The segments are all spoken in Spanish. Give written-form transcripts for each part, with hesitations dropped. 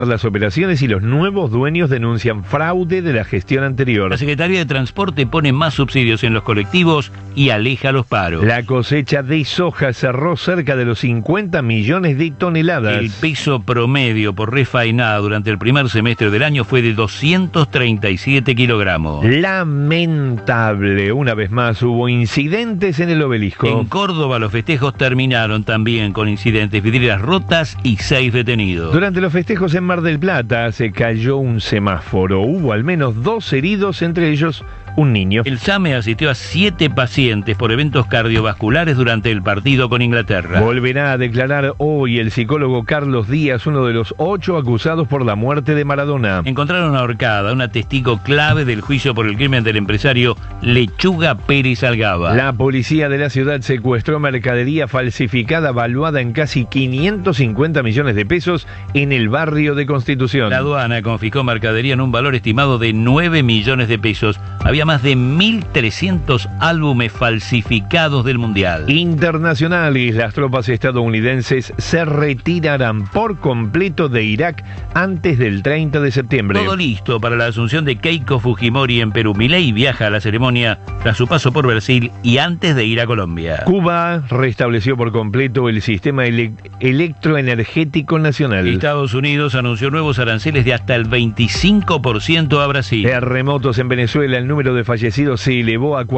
Las operaciones y los nuevos dueños denuncian fraude de la gestión anterior. La Secretaría de Transporte pone más subsidios en los colectivos y aleja los paros. La cosecha de soja cerró cerca de los 50 millones de toneladas. El peso promedio por refaenada durante el primer semestre del año fue de 237 kilogramos. Lamentable, una vez más hubo incidentes en el Obelisco. En Córdoba los festejos terminaron también con incidentes, vidrieras rotas y 6 detenidos. Durante los festejos en Mar del Plata se cayó un semáforo. Hubo al menos 2 heridos, entre ellos un niño. El SAME asistió a 7 pacientes por eventos cardiovasculares durante el partido con Inglaterra. Volverá a declarar hoy el psicólogo Carlos Díaz, uno de los 8 acusados por la muerte de Maradona. Encontraron ahorcada, una testigo clave del juicio por el crimen del empresario Lechuga Pérez Algaba. La policía de la ciudad secuestró mercadería falsificada valuada en casi 550 millones de pesos en el barrio de Constitución. La aduana confiscó mercadería en un valor estimado de 9 millones de pesos. Había más de 1.300 álbumes falsificados del Mundial. Internacionales, las tropas estadounidenses se retirarán por completo de Irak antes del 30 de septiembre. Todo listo para la asunción de Keiko Fujimori en Perú. Milei viaja a la ceremonia tras su paso por Brasil y antes de ir a Colombia. Cuba restableció por completo el sistema electroenergético nacional. Estados Unidos anunció nuevos aranceles de hasta el 25% a Brasil. Terremotos en Venezuela, el número de fallecidos se elevó a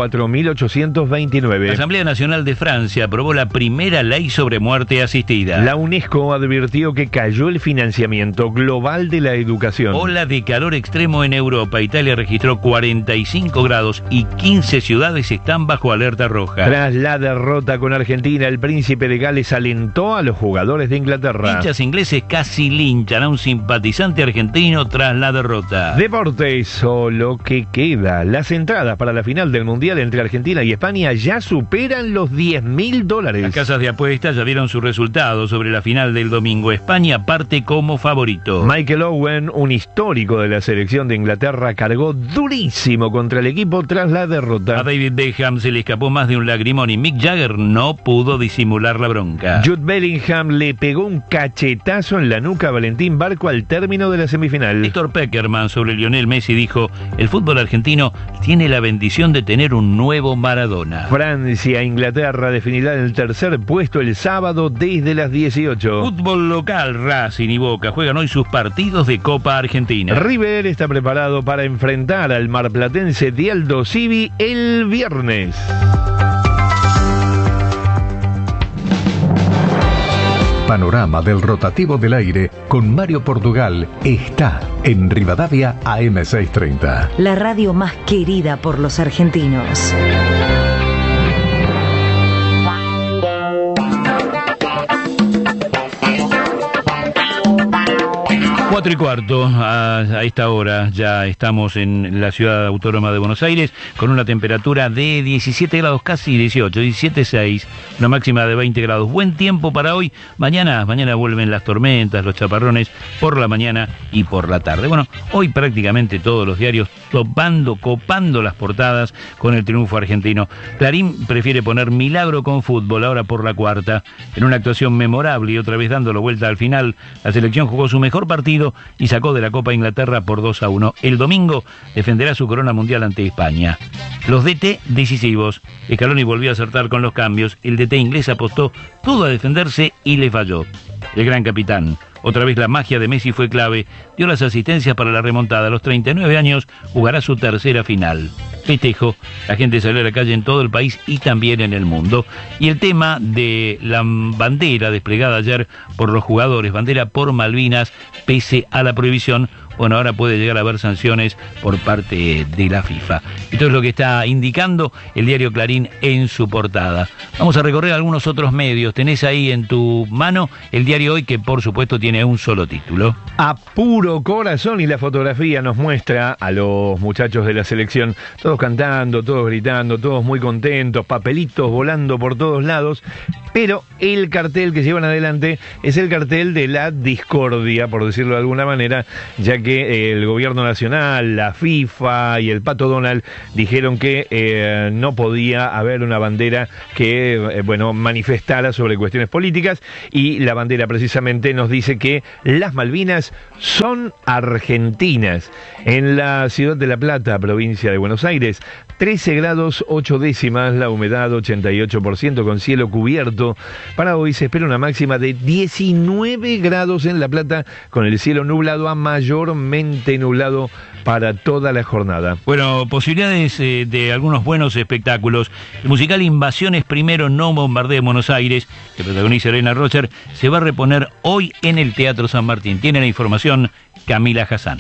4.829. La Asamblea Nacional de Francia aprobó la primera ley sobre muerte asistida. La UNESCO advirtió que cayó el financiamiento global de la educación. Ola de calor extremo en Europa. Italia registró 45 grados y 15 ciudades están bajo alerta roja. Tras la derrota con Argentina, el príncipe de Gales alentó a los jugadores de Inglaterra. Hinchas ingleses casi linchan a un simpatizante argentino tras la derrota. Deportes, o lo que queda. Las entradas para la final del Mundial entre Argentina y España ya superan los $10.000. Las casas de apuestas ya dieron su resultado sobre la final del domingo. España parte como favorito. Michael Owen, un histórico de la selección de Inglaterra, cargó durísimo contra el equipo tras la derrota. A David Beckham se le escapó más de un lagrimón y Mick Jagger no pudo disimular la bronca. Jude Bellingham le pegó un cachetazo en la nuca a Valentín Barco al término de la semifinal. Héctor Peckerman sobre Lionel Messi dijo: el fútbol argentino tiene la bendición de tener un nuevo Maradona. Francia e Inglaterra definirán el tercer puesto el sábado desde las 18. Fútbol local, Racing y Boca juegan hoy sus partidos de Copa Argentina. River está preparado para enfrentar al marplatense de Aldo Civi el viernes. Panorama del rotativo del aire con Mario Portugal está en Rivadavia AM630. La radio más querida por los argentinos. 4:15, a esta hora ya estamos en la ciudad autónoma de Buenos Aires con una temperatura de 17 grados, casi 18, 17,6, una máxima de 20 grados. Buen tiempo para hoy. Mañana vuelven las tormentas, los chaparrones por la mañana y por la tarde. Bueno, hoy prácticamente todos los diarios copando las portadas con el triunfo argentino. Clarín prefiere poner milagro con fútbol ahora por la cuarta, en una actuación memorable y otra vez dándolo vuelta al final. La selección jugó su mejor partido y sacó de la Copa Inglaterra por 2-1. El domingo defenderá su corona mundial ante España. Los DT decisivos. Scaloni volvió a acertar con los cambios. El DT inglés apostó todo a defenderse y le falló. El gran capitán. Otra vez la magia de Messi fue clave. Dio las asistencias para la remontada. A los 39 años jugará su tercera final. Festejo. La gente salió a la calle en todo el país y también en el mundo. Y el tema de la bandera desplegada ayer por los jugadores, bandera por Malvinas, pese a la prohibición, bueno, ahora puede llegar a haber sanciones por parte de la FIFA. Esto es lo que está indicando el diario Clarín en su portada. Vamos a recorrer algunos otros medios. Tenés ahí en tu mano el diario Hoy, que por supuesto tiene un solo título. A puro corazón, y la fotografía nos muestra a los muchachos de la selección, todos cantando, todos gritando, todos muy contentos, papelitos volando por todos lados, pero el cartel que llevan adelante es el cartel de la discordia, por decirlo de alguna manera, ya que el gobierno nacional, la FIFA y el Pato Donald dijeron que no podía haber una bandera que, manifestara sobre cuestiones políticas, y la bandera precisamente nos dice que las Malvinas son argentinas. En la ciudad de La Plata, provincia de Buenos Aires, 13 grados 8 décimas, la humedad 88%, con cielo cubierto. Para hoy se espera una máxima de 19 grados en La Plata, con el cielo nublado a mayormente nublado para toda la jornada. Bueno, posibilidades de algunos buenos espectáculos. El musical Invasiones Primero No Bombardee en Buenos Aires, que protagoniza Elena Rocher, se va a reponer hoy en el Teatro San Martín. Tiene la información Camila Hassan.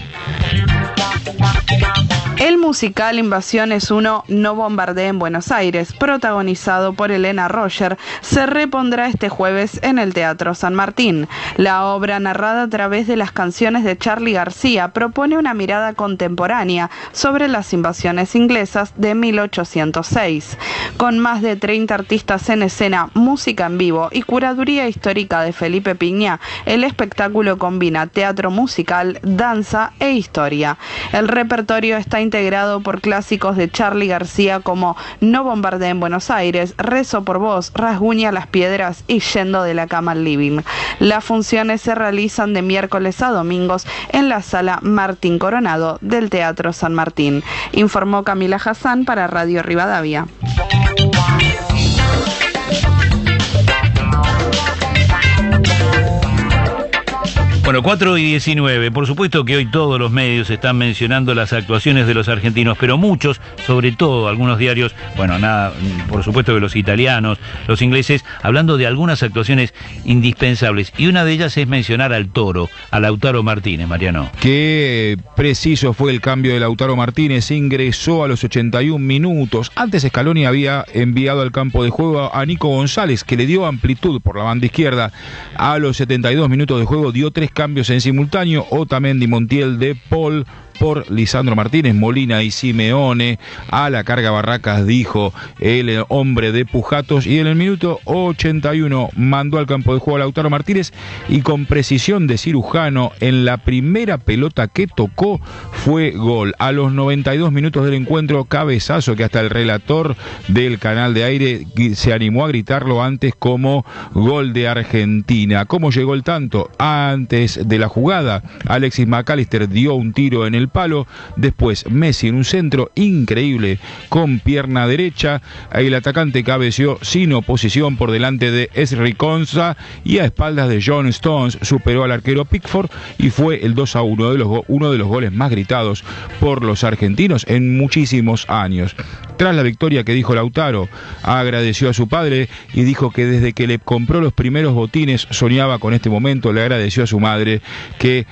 El musical Invasiones 1 No Bombardee en Buenos Aires, protagonizado por Elena Rocher, se repondrá este jueves en el Teatro San Martín. La obra, narrada a través de las canciones de Charly García, propone una mirada contemporánea sobre las invasiones inglesas de 1806. Con más de 30 artistas en escena, música en vivo y curaduría histórica de Felipe Piña, el espectáculo combina teatro musical, danza e historia. El repertorio está integrado por clásicos de Charly García como No Bombardee en Buenos Aires, Rezo por Vos, Rasguña las Piedras y Yendo de la Cama al Living. Las funciones se realizan de miércoles a domingos en la sala Martín Coronado del Teatro San Martín. Informó Camila Hassan para Radio Rivadavia. Bueno, 4:19. Por supuesto que hoy todos los medios están mencionando las actuaciones de los argentinos, pero muchos, sobre todo algunos diarios, por supuesto que los italianos, los ingleses, hablando de algunas actuaciones indispensables. Y una de ellas es mencionar al Toro, a Lautaro Martínez, Mariano. Qué preciso fue el cambio de Lautaro Martínez, ingresó a los 81 minutos. Antes Scaloni había enviado al campo de juego a Nico González, que le dio amplitud por la banda izquierda. A los 72 minutos de juego dio 3 cambios en simultáneo: Otamendi, Montiel, De Paul por Lisandro Martínez, Molina y Simeone. A la carga Barracas, dijo el hombre de Pujatos, y en el minuto 81 mandó al campo de juego a Lautaro Martínez, y con precisión de cirujano en la primera pelota que tocó fue gol. A los 92 minutos del encuentro, cabezazo que hasta el relator del canal de aire se animó a gritarlo antes como gol de Argentina. ¿Cómo llegó el tanto? Antes de la jugada, Alexis McAllister dio un tiro en el palo, después Messi en un centro increíble con pierna derecha, el atacante cabeció sin oposición por delante de Esri Konsa, y a espaldas de John Stones superó al arquero Pickford, y fue el 2-1, uno de los goles más gritados por los argentinos en muchísimos años. Tras la victoria, que dijo Lautaro, agradeció a su padre y dijo que desde que le compró los primeros botines soñaba con este momento. Le agradeció a su madre que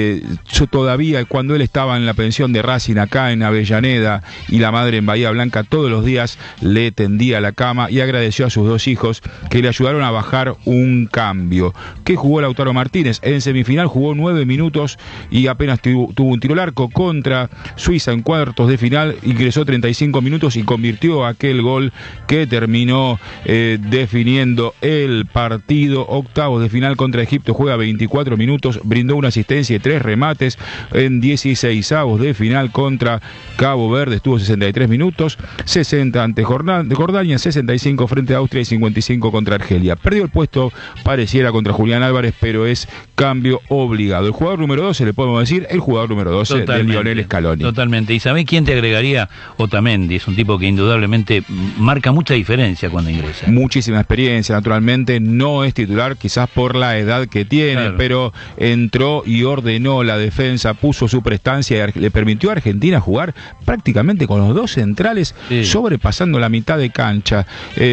todavía cuando él estaba en la pensión de Racing acá en Avellaneda y la madre en Bahía Blanca, todos los días le tendía la cama, y agradeció a sus 2 hijos que le ayudaron a bajar un cambio. ¿Qué jugó Lautaro Martínez? En semifinal jugó 9 minutos y apenas tuvo un tiro al arco contra Suiza. En cuartos de final ingresó 35 minutos y convirtió aquel gol que terminó definiendo el partido. Octavos de final contra Egipto, juega 24 minutos, brindó una asistencia y 3 remates. En 16avos de final contra Cabo Verde estuvo 63 minutos, 60 ante Jordania, 65 frente a Austria y 55 contra Argelia. Perdió el puesto, pareciera, contra Julián Álvarez, pero es cambio obligado. El jugador número 12, le podemos decir, el jugador número 12 de Lionel Scaloni. Totalmente. ¿Y sabés quién te agregaría? Otamendi, es un tipo que indudablemente marca mucha diferencia cuando ingresa. Muchísima experiencia, naturalmente, no es titular quizás por la edad que tiene, claro, pero entró y ordenó la defensa, puso su prestancia y le permitió a Argentina jugar prácticamente con los 2 centrales, sí, sobrepasando la mitad de cancha.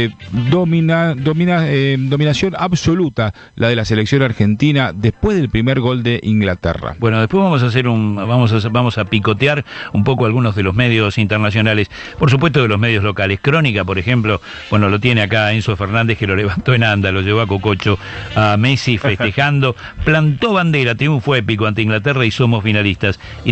Dominación absoluta la de la selección argentina después del primer gol de Inglaterra. Bueno, después vamos a picotear un poco algunos de los medios internacionales, por supuesto de los medios locales. Crónica, por ejemplo, lo tiene acá Enzo Fernández, que lo levantó en anda, lo llevó a Cococho, a Messi festejando, plantó bandera, triunfo épico ante Inglaterra y somos finalistas. Y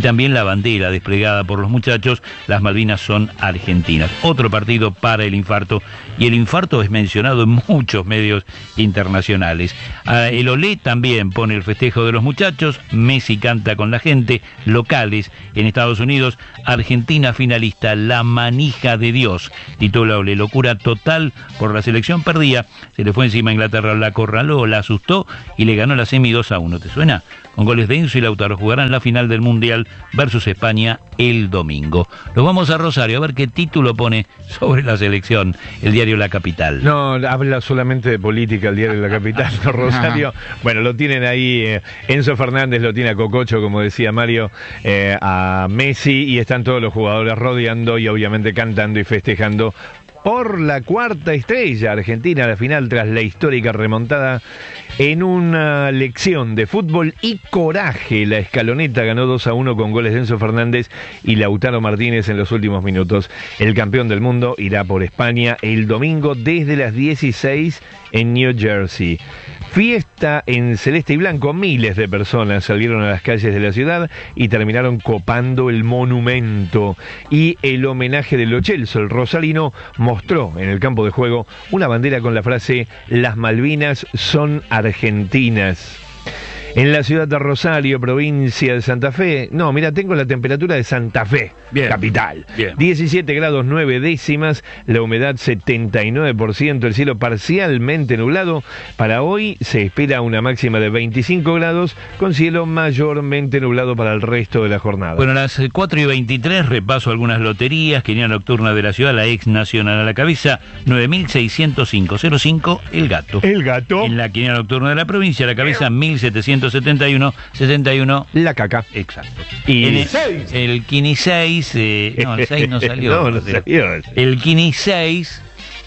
también la bandera desplegada por los muchachos. Las Malvinas son argentinas. Otro partido para el infarto, y el infarto es mencionado en muchos medios internacionales. El Olé también pone el festejo de los muchachos. Messi canta con la gente. Locales en Estados Unidos, Argentina finalista, la manija de Dios, titula Olé. Locura total por la selección, perdía, se le fue encima a Inglaterra, la acorraló, la asustó y le ganó la semi 2-1. ¿Te suena? Con goles de Enzo y Lautaro jugarán la final del Mundial versus España el domingo. Nos vamos a Rosario a ver qué título pone sobre la selección el diario La Capital. No, habla solamente de política el diario La Capital, no, Rosario. Bueno, lo tienen ahí, Enzo Fernández lo tiene a Cococho, como decía Mario, a Messi, y están todos los jugadores rodeando y obviamente cantando y festejando por la cuarta estrella argentina a la final tras la histórica remontada. En una lección de fútbol y coraje, la Escaloneta ganó 2-1 con goles de Enzo Fernández y Lautaro Martínez en los últimos minutos. El campeón del mundo irá por España el domingo desde las 16 en New Jersey. Fiesta en celeste y blanco, miles de personas salieron a las calles de la ciudad y terminaron copando el monumento. Y el homenaje de Lo Celso, el rosarino, mostró en el campo de juego una bandera con la frase "Las Malvinas son argentinas". En la ciudad de Rosario, provincia de Santa Fe, no, mira, tengo la temperatura de Santa Fe, bien, capital. Bien. 17 grados 9 décimas, la humedad 79%, el cielo parcialmente nublado. Para hoy se espera una máxima de 25 grados, con cielo mayormente nublado para el resto de la jornada. Bueno, a las 4:23 repaso algunas loterías. Quiniela nocturna de la ciudad, la ex Nacional a la cabeza, 9.605.05, el gato. El gato. En la quiniela nocturna de la provincia, a la cabeza, 1.771, la caca. Exacto. Y el Kini 6, no, el 6 no salió. No salió. El Kini 6.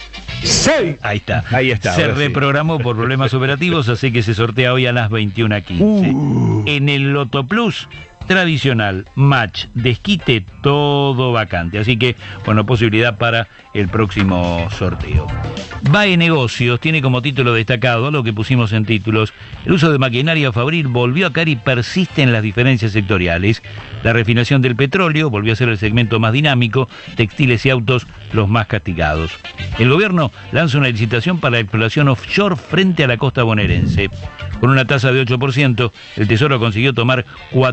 Ahí está. Se reprogramó por problemas operativos, así que se sortea hoy a las 21:15. En el Loto Plus tradicional, match, desquite, todo vacante. Así que, bueno, posibilidad para el próximo sorteo. BAE Negocios tiene como título destacado lo que pusimos en títulos: el uso de maquinaria fabril volvió a caer y persiste en las diferencias sectoriales. La refinación del petróleo volvió a ser el segmento más dinámico, textiles y autos los más castigados. El gobierno lanza una licitación para la exploración offshore frente a la costa bonaerense. Con una tasa de 8%, el Tesoro consiguió tomar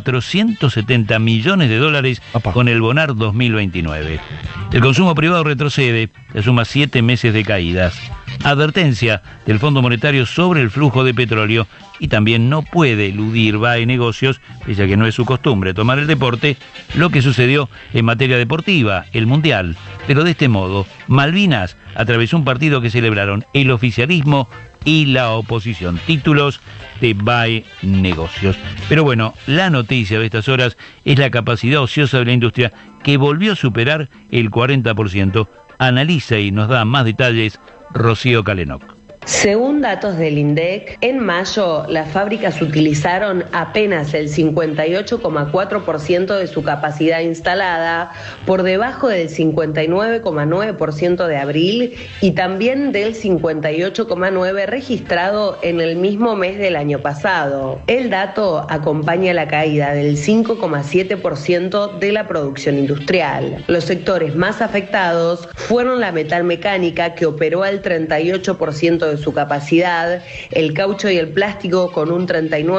$470 millones con el Bonar 2029. El consumo privado retrocede, se suma 7 meses de caídas. Advertencia del Fondo Monetario sobre el flujo de petróleo, y también no puede eludir BAE Negocios, pese a que no es su costumbre tomar el deporte, lo que sucedió en materia deportiva, el Mundial. Pero de este modo, Malvinas atravesó un partido que celebraron el oficialismo y la oposición. Títulos de BAE Negocios. Pero bueno, la noticia de estas horas es la capacidad ociosa de la industria, que volvió a superar el 40%. Analiza y nos da más detalles Rocío Calenoc. Según datos del INDEC, en mayo las fábricas utilizaron apenas el 58,4% de su capacidad instalada, por debajo del 59,9% de abril y también del 58,9% registrado en el mismo mes del año pasado. El dato acompaña la caída del 5,7% de la producción industrial. Los sectores más afectados fueron la metalmecánica, que operó al 38% de su capacidad, el caucho y el plástico con un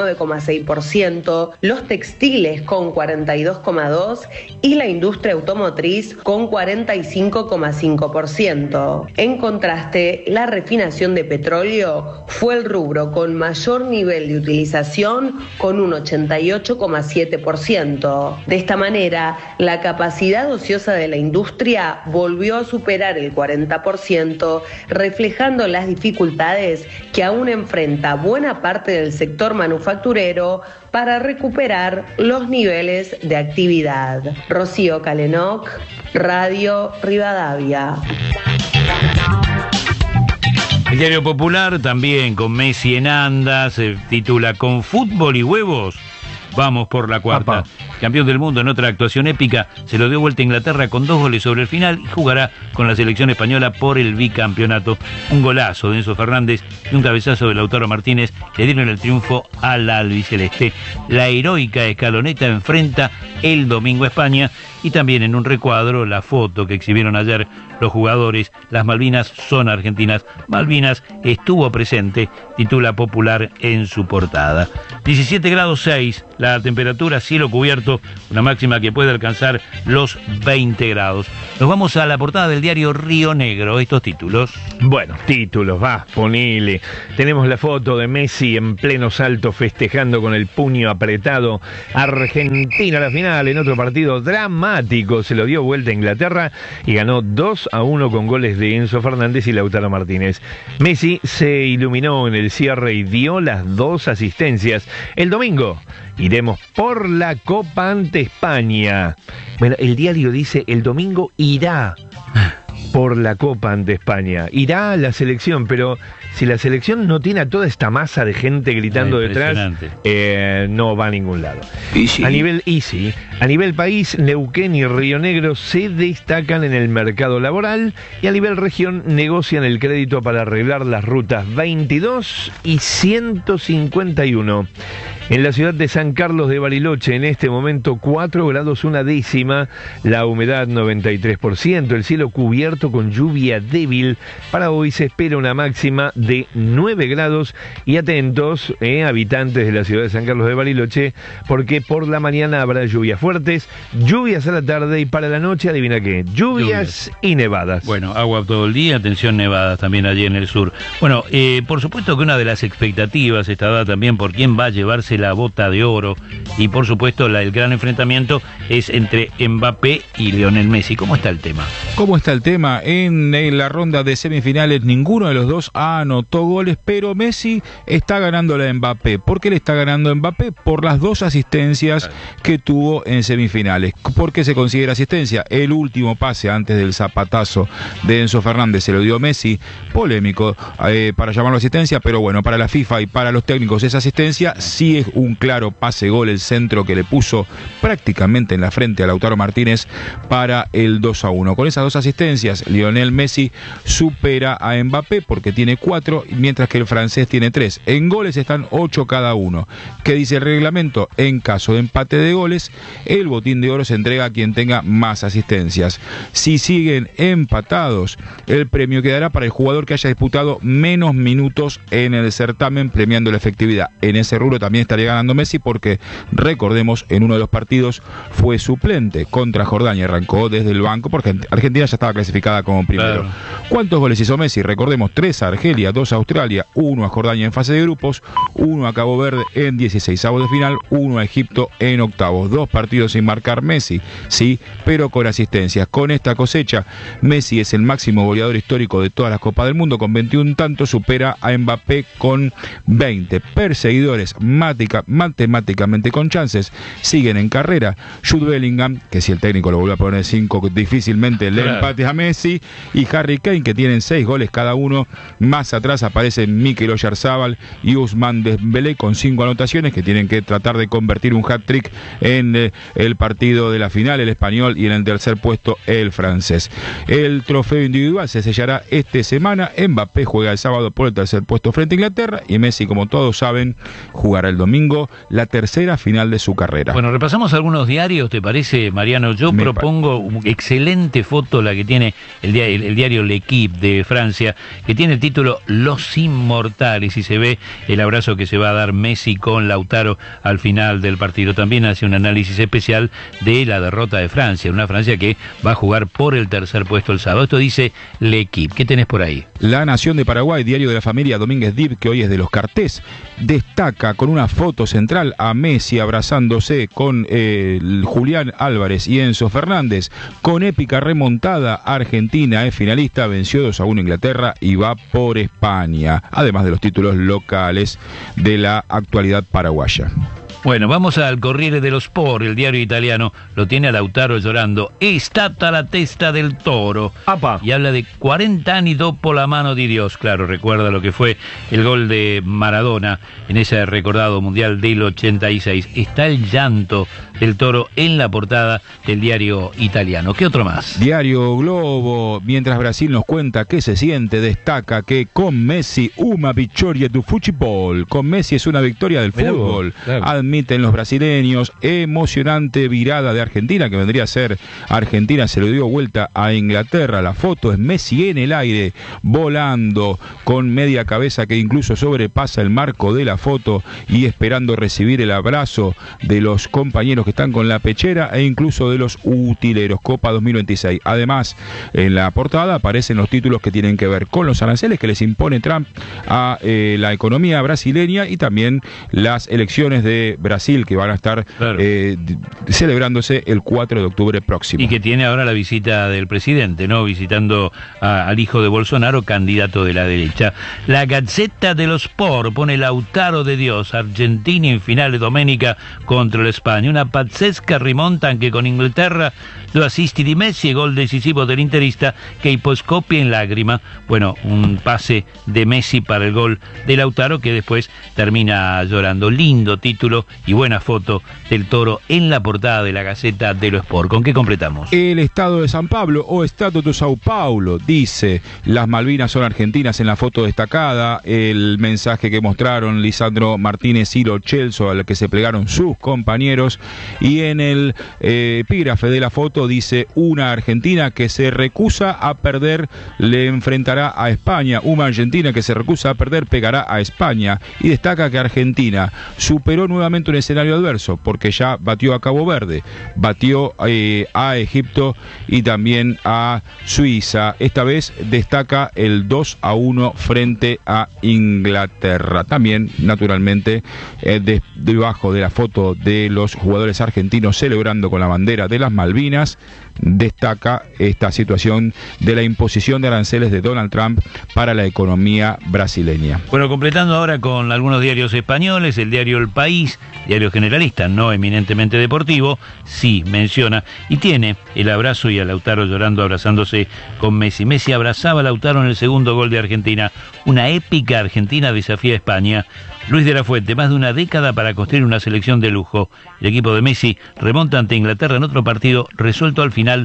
39,6%, los textiles con 42,2% y la industria automotriz con 45,5%. En contraste, la refinación de petróleo fue el rubro con mayor nivel de utilización, con un 88,7%. De esta manera, la capacidad ociosa de la industria volvió a superar el 40%, reflejando las dificultades que aún enfrenta buena parte del sector manufacturero para recuperar los niveles de actividad. Rocío Calenoc, Radio Rivadavia. El Diario Popular, también con Messi en andas, se titula "Con fútbol y huevos, vamos por la cuarta. Campeón del mundo en otra actuación épica, se lo dio vuelta a Inglaterra con 2 goles sobre el final y jugará con la selección española por el bicampeonato. Un golazo de Enzo Fernández y un cabezazo de Lautaro Martínez le dieron el triunfo al albiceleste. La heroica escaloneta enfrenta el domingo a España, y también en un recuadro la foto que exhibieron ayer los jugadores. Las Malvinas son argentinas. Malvinas estuvo presente, titula Popular en su portada. 17 grados 6, la temperatura, cielo cubierto, una máxima que puede alcanzar los 20 grados. Nos vamos a la portada del diario Río Negro, estos títulos. Bueno, títulos, ponele. Tenemos la foto de Messi en pleno salto festejando con el puño apretado. Argentina a la final en otro partido dramático. Se lo dio vuelta a Inglaterra y ganó 2-1 con goles de Enzo Fernández y Lautaro Martínez. Messi se iluminó en el cierre y dio las 2 asistencias. El domingo iremos por la Copa ante España. Bueno, el diario dice el domingo irá por la Copa ante España. Irá a la selección, pero si la selección no tiene a toda esta masa de gente gritando detrás, no va a ningún lado. A nivel país, Neuquén y Río Negro se destacan en el mercado laboral y a nivel región negocian el crédito para arreglar las rutas 22 y 151. En la ciudad de San Carlos de Bariloche, en este momento 4 grados 1 décima, la humedad 93%, el cielo cubierto con lluvia débil. Para hoy se espera una máxima de 9 grados y atentos, habitantes de la ciudad de San Carlos de Bariloche, porque por la mañana habrá lluvias fuertes, lluvias a la tarde y para la noche, adivina qué, lluvias y nevadas. Bueno, agua todo el día, atención, nevadas también allí en el sur. Bueno, por supuesto que una de las expectativas está dada también por quién va a llevarse la bota de oro y por supuesto el gran enfrentamiento es entre Mbappé y Lionel Messi. ¿Cómo está el tema? ¿Cómo está el tema? En la ronda de semifinales ninguno de los dos anotó goles, pero Messi está ganando a Mbappé. ¿Por qué le está ganando a Mbappé? Por las 2 asistencias que tuvo en semifinales. ¿Por qué se considera asistencia? El último pase antes del zapatazo de Enzo Fernández se lo dio Messi, polémico para llamarlo asistencia, pero bueno, para la FIFA y para los técnicos esa asistencia. Sí es un claro pase-gol el centro que le puso prácticamente en la frente a Lautaro Martínez para el 2-1. Con esas 2 asistencias, Lionel Messi supera a Mbappé porque tiene 4, mientras que el francés tiene 3. En goles están 8 cada uno. ¿Qué dice el reglamento? En caso de empate de goles, el botín de oro se entrega a quien tenga más asistencias. Si siguen empatados, el premio quedará para el jugador que haya disputado menos minutos en el certamen, premiando la efectividad. En ese rubro también estaría ganando Messi porque, recordemos, en uno de los partidos fue suplente contra Jordania, arrancó desde el banco porque Argentina ya estaba clasificada como primero. Claro. ¿Cuántos goles hizo Messi? Recordemos, 3 a Argelia, 2 a Australia, 1 a Jordania en fase de grupos, 1 a Cabo Verde en 16avos de final, 1 a Egipto en octavos. 2 partidos sin marcar Messi, sí, pero con asistencias. Con esta cosecha, Messi es el máximo goleador histórico de todas las Copas del Mundo, con 21 tantos, supera a Mbappé con 20. Perseguidores matemáticamente con chances siguen en carrera Jude Bellingham, que si el técnico lo vuelve a poner 5 difícilmente le empate a Messi, y Harry Kane, que tienen 6 goles cada uno. Más atrás aparecen Mikel Oyarzabal y Ousmane Dembélé con 5 anotaciones que tienen que tratar de convertir un hat-trick en el partido de la final, el español, y en el tercer puesto el francés. El trofeo individual se sellará esta semana. Mbappé juega el sábado por el tercer puesto frente a Inglaterra y Messi, como todos saben, jugará el domingo la tercera final de su carrera. Bueno, repasamos algunos diarios, ¿te parece, Mariano? Yo propongo una excelente foto, la que tiene el diario L'Equipe de Francia, que tiene el título Los Inmortales, y se ve el abrazo que se va a dar Messi con Lautaro al final del partido. También hace un análisis especial de la derrota de Francia, una Francia que va a jugar por el tercer puesto el sábado. Esto dice L'Equipe. ¿Qué tenés por ahí? La Nación de Paraguay, diario de la familia Domínguez Dib, que hoy es de los Cartés, destaca con una foto central a Messi abrazándose con Julián Álvarez y Enzo Fernández. Con épica remontada, Argentina es finalista, venció 2-1 Inglaterra y va por España, además de los títulos locales de la actualidad paraguaya. Bueno, vamos al Corriere dello Sport, el diario italiano, lo tiene a Lautaro llorando. È stata la testa del toro. ¡Apa! Y habla de 40 años dopo la mano de Dios. Claro, recuerda lo que fue el gol de Maradona en ese recordado Mundial del 86. Está el llanto del toro en la portada del diario italiano. ¿Qué otro más? Diario Globo, mientras Brasil nos cuenta qué se siente, destaca que con Messi una victoria du fútbol. Con Messi es una victoria del fútbol. Claro. Admiten los brasileños. Emocionante virada de Argentina, que vendría a ser Argentina, se lo dio vuelta a Inglaterra. La foto es Messi en el aire, volando con media cabeza que incluso sobrepasa el marco de la foto y esperando recibir el abrazo de los compañeros que están con la pechera e incluso de los utileros. Copa 2026. Además, en la portada aparecen los títulos que tienen que ver con los aranceles que les impone Trump a la economía brasileña y también las elecciones de Brasil que van a estar celebrándose el 4 de octubre próximo. Y que tiene ahora la visita del presidente, ¿no? Visitando al hijo de Bolsonaro, candidato de la derecha. La Gazzetta dello Sport pone Lautaro de Dios, Argentina in finale domenica contro l'Espagna. Una pazzesca rimonta anche con Inghilterra, 2 assisti di Messi e gol decisivo del interista que iposcopia en lágrima. Bueno, un pase de Messi para el gol de Lautaro que después termina llorando. Lindo título y buena foto del toro en la portada de la Gaceta dello Sport. ¿Con qué completamos? El Estado de San Pablo o Estado de Sao Paulo dice: las Malvinas son argentinas en la foto destacada. El mensaje que mostraron Lisandro Martínez y Lo Celso, al que se plegaron sus compañeros, y en el epígrafe de la foto dice: una Argentina que se recusa a perder le enfrentará a España, una Argentina que se recusa a perder pegará a España, y destaca que Argentina superó nuevamente un escenario adverso porque ya batió a Cabo Verde, batió a Egipto y también a Suiza. Esta vez destaca el 2-1 frente a Inglaterra. También, naturalmente, debajo de la foto de los jugadores argentinos celebrando con la bandera de las Malvinas, destaca esta situación de la imposición de aranceles de Donald Trump para la economía brasileña. Bueno, completando ahora con algunos diarios españoles, el diario El País, diario generalista, no eminentemente deportivo, sí menciona y tiene el abrazo y a Lautaro llorando, abrazándose con Messi. Messi abrazaba a Lautaro en el segundo gol de Argentina. Una épica Argentina desafía a España. Luis de la Fuente, más de una década para construir una selección de lujo. El equipo de Messi remonta ante Inglaterra en otro partido resuelto al final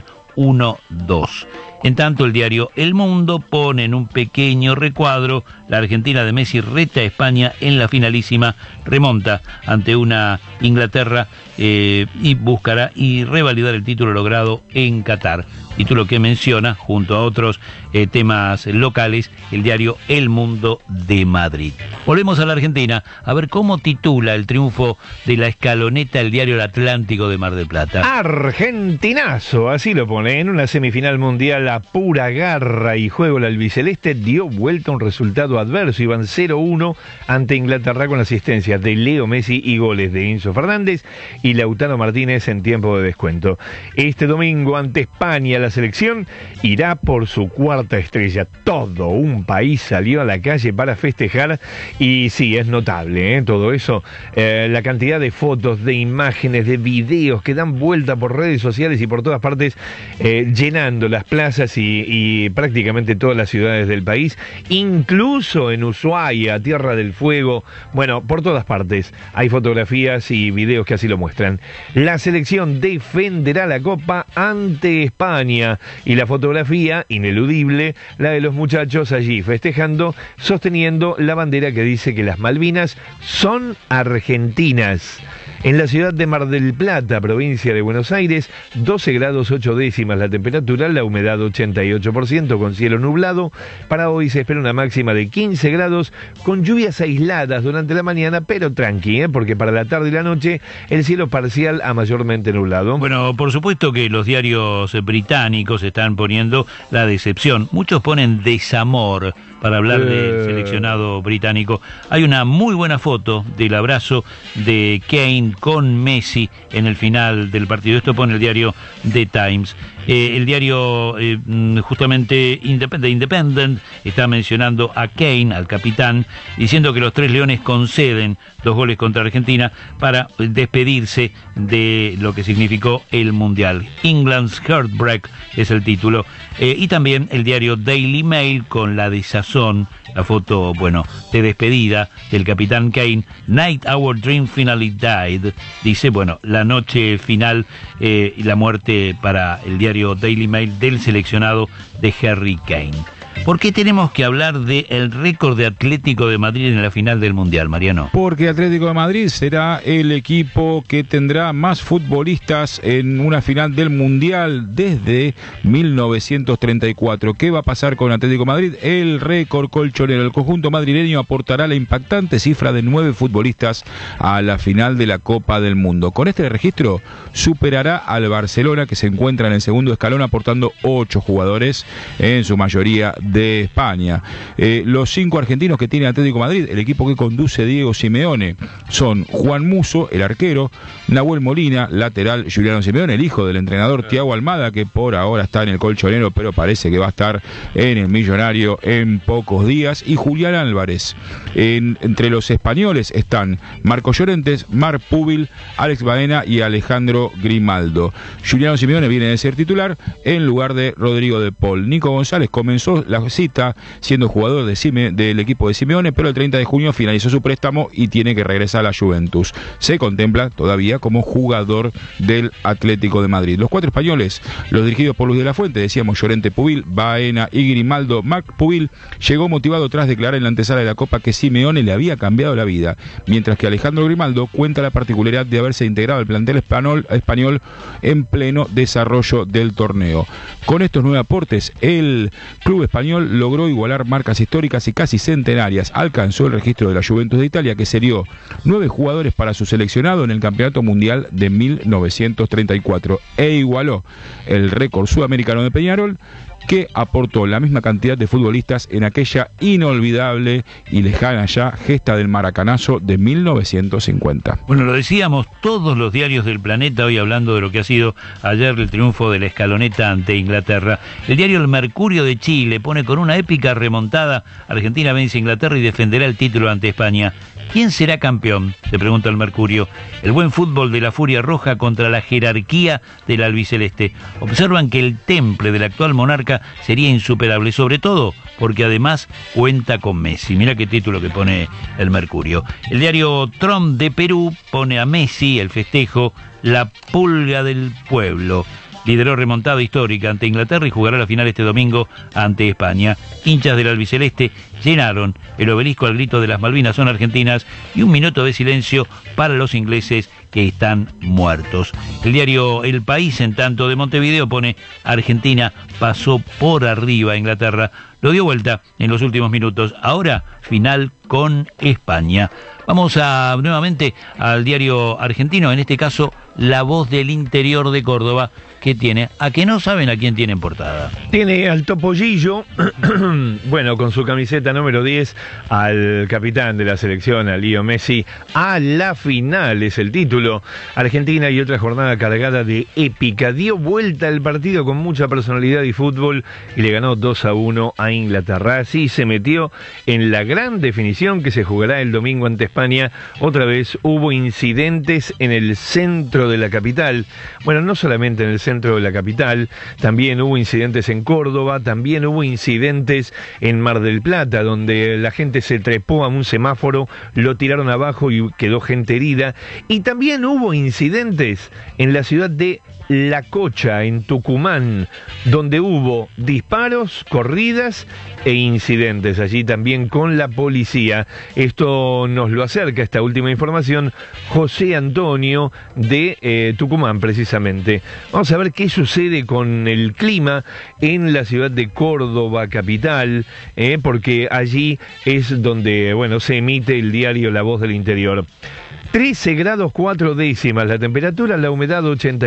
1-2. En tanto, el diario El Mundo pone en un pequeño recuadro: la Argentina de Messi reta a España en la finalísima, remonta ante una Inglaterra y buscará revalidar el título logrado en Qatar. Título que menciona, junto a otros temas locales, el diario El Mundo de Madrid. Volvemos a la Argentina a ver cómo titula el triunfo de la Escaloneta el diario El Atlántico de Mar del Plata. Argentinazo, así lo pone. En una semifinal mundial a pura garra y juego, la albiceleste dio vuelta a un resultado adverso. Iban 0-1 ante Inglaterra con asistencia de Leo Messi y goles de Enzo Fernández y Lautaro Martínez en tiempo de descuento. Este domingo ante España, la selección irá por su cuarta estrella. Todo un país salió a la calle para festejar y sí, es notable, todo eso, la cantidad de fotos, de imágenes, de videos que dan vuelta por redes sociales y por todas partes, llenando las plazas y prácticamente todas las ciudades del país, incluso en Ushuaia, Tierra del Fuego. Bueno, por todas partes hay fotografías y videos que así lo muestran. La selección defenderá la Copa ante España y la fotografía ineludible, la de los muchachos allí festejando, sosteniendo la bandera que dice que las Malvinas son argentinas. En la ciudad de Mar del Plata, provincia de Buenos Aires, 12 grados 8 décimas la temperatura, la humedad 88% con cielo nublado. Para hoy se espera una máxima de 15 grados con lluvias aisladas durante la mañana, pero tranqui, porque para la tarde y la noche el cielo parcial a mayormente nublado. Bueno, por supuesto que los diarios británicos están poniendo la decepción. Muchos ponen desamor para hablar del seleccionado británico. Hay una muy buena foto del abrazo de Kane con Messi en el final del partido. Esto pone el diario The Times. El diario justamente The Independent está mencionando a Kane, al capitán, diciendo que los Tres Leones conceden 2 goles contra Argentina para despedirse de lo que significó el Mundial. England's Heartbreak es el título. Y también el diario Daily Mail con la desazón, la foto, de despedida del capitán Kane. Night Our Dream Finally Died. Dice, la noche final y la muerte para el diario Daily Mail del seleccionado de Harry Kane. ¿Por qué tenemos que hablar del récord de Atlético de Madrid en la final del Mundial, Mariano? Porque Atlético de Madrid será el equipo que tendrá más futbolistas en una final del Mundial desde 1934. ¿Qué va a pasar con Atlético de Madrid? El récord colchonero. El conjunto madrileño aportará la impactante cifra de 9 futbolistas a la final de la Copa del Mundo. Con este registro superará al Barcelona, que se encuentra en el segundo escalón aportando 8 jugadores, en su mayoría de España. Los 5 argentinos que tiene Atlético de Madrid, el equipo que conduce Diego Simeone, son Juan Musso, el arquero, Nahuel Molina, lateral, Juliano Simeone, el hijo del entrenador Thiago Almada, que por ahora está en el colchonero, pero parece que va a estar en el millonario en pocos días, y Julián Álvarez. Entre los españoles están Marco Llorentes, Marc Pubil, Alex Baena y Alejandro Grimaldo. Juliano Simeone viene de ser titular en lugar de Rodrigo de Paul. Nico González comenzó la cita siendo jugador del equipo de Simeone, pero el 30 de junio finalizó su préstamo y tiene que regresar a la Juventus. Se contempla todavía como jugador del Atlético de Madrid. Los 4 españoles, los dirigidos por Luis de la Fuente, decíamos Llorente, Pubil, Baena y Grimaldo. Marc Pubil llegó motivado tras declarar en la antesala de la Copa que Simeone le había cambiado la vida, mientras que Alejandro Grimaldo cuenta la particularidad de haberse integrado al plantel español en pleno desarrollo del torneo. Con estos 9 aportes, el club español logró igualar marcas históricas y casi centenarias. Alcanzó el registro de la Juventus de Italia, que cedió 9 jugadores para su seleccionado en el Campeonato Mundial de 1934 e igualó el récord sudamericano de Peñarol, que aportó la misma cantidad de futbolistas en aquella inolvidable y lejana ya gesta del Maracanazo de 1950. Lo decíamos, todos los diarios del planeta hoy hablando de lo que ha sido ayer el triunfo de la Escaloneta ante Inglaterra. El diario El Mercurio de Chile pone: con una épica remontada, Argentina vence a Inglaterra y defenderá el título ante España. ¿Quién será campeón?, se pregunta el Mercurio. El buen fútbol de la Furia Roja contra la jerarquía del albiceleste. Observan que el temple del actual monarca sería insuperable, sobre todo porque además cuenta con Messi. Mira qué título que pone el Mercurio. El diario Trump de Perú pone a Messi, el festejo, la pulga del pueblo. Lideró remontada histórica ante Inglaterra y jugará la final este domingo ante España. Hinchas del albiceleste llenaron el obelisco al grito de las Malvinas son argentinas y un minuto de silencio para los ingleses que están muertos. El diario El País, en tanto, de Montevideo pone: Argentina pasó por arriba a Inglaterra, lo dio vuelta en los últimos minutos, ahora final con España. Vamos nuevamente al diario argentino, en este caso La Voz del Interior de Córdoba, que tiene, a que no saben a quién tiene en portada. Tiene al Topollillo, con su camiseta número 10, al capitán de la selección, a Leo Messi, a la final es el título. Argentina y otra jornada cargada de épica. Dio vuelta el partido con mucha personalidad y fútbol y le ganó 2-1 a Inglaterra. Así se metió en la gran definición que se jugará el domingo ante España. Otra vez hubo incidentes en el centro de la capital. No solamente en el centro de la capital, también hubo incidentes en Córdoba, también hubo incidentes en Mar del Plata, donde la gente se trepó a un semáforo, lo tiraron abajo y quedó gente herida. Y también hubo incidentes en la ciudad de La Cocha, en Tucumán, donde hubo disparos, corridas e incidentes allí también con la policía. Esto nos lo acerca, esta última información, José Antonio de Tucumán, precisamente. Vamos a ver qué sucede con el clima en la ciudad de Córdoba, capital, porque allí es donde, se emite el diario La Voz del Interior. 13 grados 4 décimas la temperatura, la humedad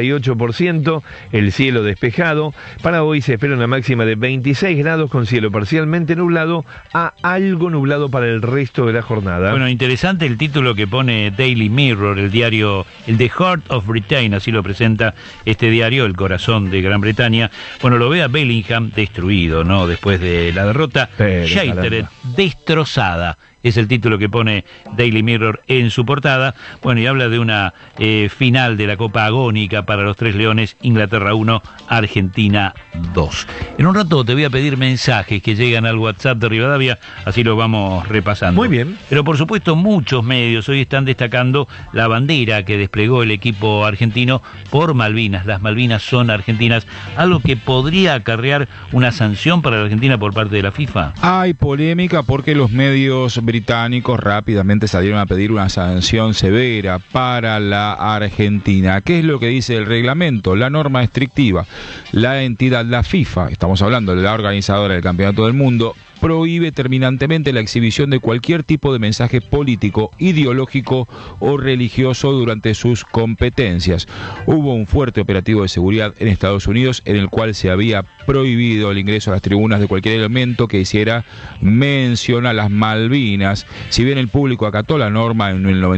88%, el cielo despejado. Para hoy se espera una máxima de 26 grados con cielo parcialmente nublado a algo nublado para el resto de la jornada. Bueno, interesante el título que pone Daily Mirror, el diario, el The Heart of Britain, así lo presenta este diario, el corazón de Gran Bretaña. Bueno, lo ve a Bellingham destruido, ¿no? Después de la derrota, Shattered, destrozada. Es el título que pone Daily Mirror en su portada. Bueno, y habla de una final de la Copa agónica para los Tres Leones, Inglaterra 1, Argentina 2. En un rato te voy a pedir mensajes que llegan al WhatsApp de Rivadavia, así lo vamos repasando. Muy bien. Pero por supuesto muchos medios hoy están destacando la bandera que desplegó el equipo argentino por Malvinas. Las Malvinas son argentinas, algo que podría acarrear una sanción para la Argentina por parte de la FIFA. Hay polémica porque los medios británicos rápidamente salieron a pedir una sanción severa para la Argentina. ¿Qué es lo que dice el reglamento? La norma estrictiva. La entidad, la FIFA, estamos hablando de la organizadora del Campeonato del Mundo, prohíbe terminantemente la exhibición de cualquier tipo de mensaje político, ideológico o religioso durante sus competencias. Hubo un fuerte operativo de seguridad en Estados Unidos en el cual se había prohibido el ingreso a las tribunas de cualquier elemento que hiciera mención a las Malvinas. Si bien el público acató la norma en el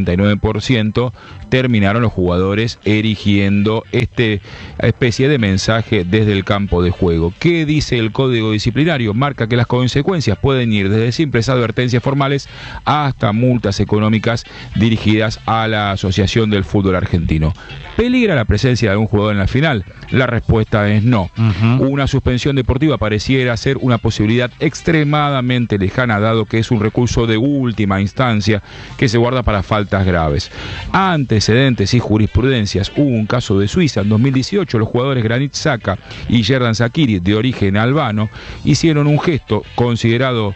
99%, terminaron los jugadores erigiendo esta especie de mensaje desde el campo de juego. ¿Qué dice el Código Disciplinario? Marca que las consecuencias pueden ir desde simples advertencias formales hasta multas económicas dirigidas a la Asociación del Fútbol Argentino. ¿Peligra la presencia de algún jugador en la final? La respuesta es no. Una suspensión deportiva pareciera ser una posibilidad extremadamente lejana, dado que es un recurso de última instancia que se guarda para faltas graves. Antecedentes y jurisprudencias. Hubo un caso de Suiza en 2018. Los jugadores Granit Xhaka y Xherdan Shaqiri, de origen albano, hicieron un gesto considerado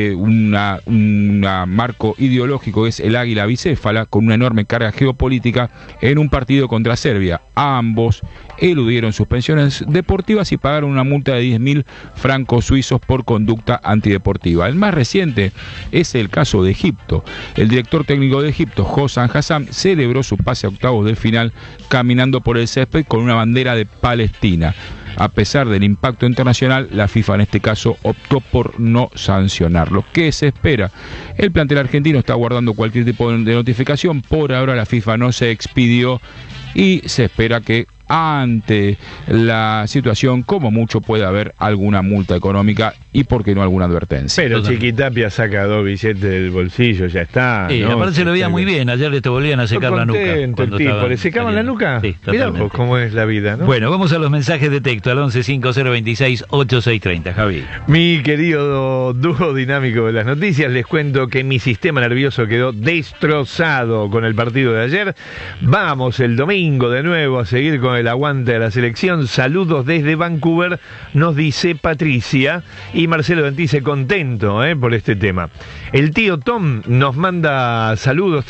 un marco ideológico, que es el águila bicéfala, con una enorme carga geopolítica en un partido contra Serbia. Ambos eludieron suspensiones deportivas y pagaron una multa de 10.000 francos suizos por conducta antideportiva. El más reciente es el caso de Egipto. El director técnico de Egipto, Hossam Hassam, celebró su pase a octavos de final caminando por el césped con una bandera de Palestina. A pesar del impacto internacional, la FIFA en este caso optó por no sancionarlo. ¿Qué se espera? El plantel argentino está guardando cualquier tipo de notificación. Por ahora la FIFA no se expidió y se espera que ante la situación, como mucho, puede haber alguna multa económica y, por qué no, alguna advertencia. Pero Chiquitapia saca 2 billetes del bolsillo, ya está. Sí, ¿no? aparte se lo veía muy bien, ayer le te volvían a secar la nuca. El tipo, ¿le secaban la nuca? Sí, mirá vos cómo es la vida, ¿no? Bueno, vamos a los mensajes de texto al 1150268630, Javi. Mi querido dúo dinámico de las noticias, les cuento que mi sistema nervioso quedó destrozado con el partido de ayer. Vamos el domingo de nuevo a seguir con el aguante de la selección. Saludos desde Vancouver, nos dice Patricia, y Marcelo Dentice contento por este tema. El tío Tom nos manda saludos